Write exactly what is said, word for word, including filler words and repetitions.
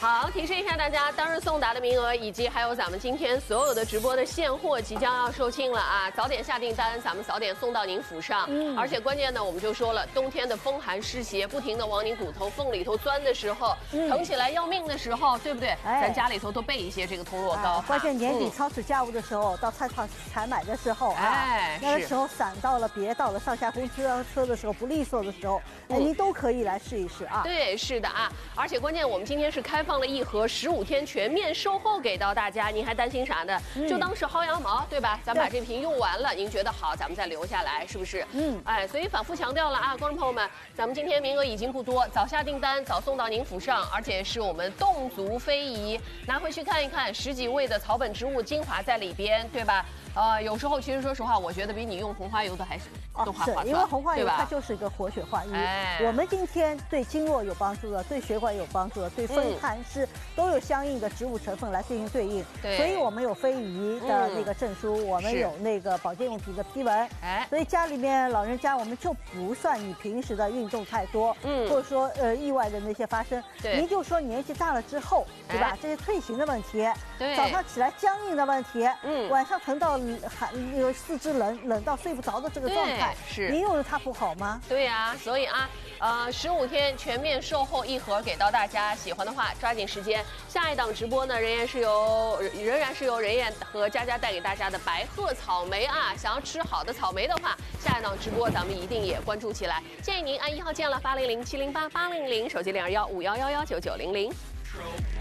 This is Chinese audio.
好，提示一下大家，当日送达的名额以及还有咱们今天所有的直播的现货即将要售罄了啊！早点下订单，咱们早点送到您府上。嗯，而且关键呢，我们就说了，冬天的风寒湿邪不停的往你骨头缝里头钻的时候，嗯、疼起来要命的时候，对不对？哎，咱家里头都备一些这个通络膏。哎、 关键年底超市家务的时候，嗯、到菜场采买的时候啊，哎，那个时候散到了别到了上下公车车的时候不利索的时候，哎，您都可以来试一试啊。 对，是的啊，而且关键我们今天是开放了一盒十五天全面售后给到大家，您还担心啥呢？嗯、就当是薅羊毛，对吧？咱们把这瓶用完了，您觉得好，咱们再留下来，是不是？嗯，哎，所以反复强调了啊，观众朋友们，咱们今天名额已经不多，早下订单，早送到您府上，而且是我们侗族非遗，拿回去看一看，十几味的草本植物精华在里边，对吧？呃，有时候其实说实话，我觉得比你用红花油的还是更划算， 因为红花油它就是一个活血化瘀。哎，我们今天对经络有帮助的，对血管有帮助的，对风寒湿都有相应的植物成分来对应对应。对，所以我们有非遗的那个证书，我们有那个保健用品的批文。哎，所以家里面老人家，我们就不算你平时的运动太多，嗯，或者说呃意外的那些发生，您就说年纪大了之后，对吧？这些退行的问题，对，早上起来僵硬的问题，嗯，晚上疼到寒那个四肢冷冷到睡不着的这个状态，是您用了它不好吗？ 对呀、啊，所以啊，呃，十五天全面售后一盒给到大家，喜欢的话抓紧时间。下一档直播呢，仍然是由仍然是由任燕和佳佳带给大家的白鹤草莓啊，想要吃好的草莓的话，下一档直播咱们一定也关注起来。建议您按一号键了八零零七零八八零零，手机零二幺五幺幺幺九九零零。